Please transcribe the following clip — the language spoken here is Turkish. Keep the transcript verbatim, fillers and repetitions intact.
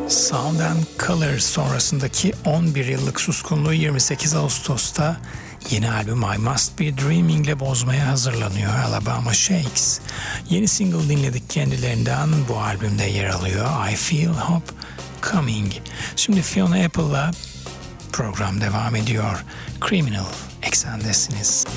Sound and Color sonrasındaki on bir yıllık suskunluğu yirmi sekiz Ağustos'ta yeni albüm I Must Be Dreaming ile bozmaya hazırlanıyor Alabama Shakes. Yeni single dinledik kendilerinden, bu albümde yer alıyor I Feel Hope Coming. Şimdi Fiona Apple'la program devam ediyor. Criminal Eksen'desiniz.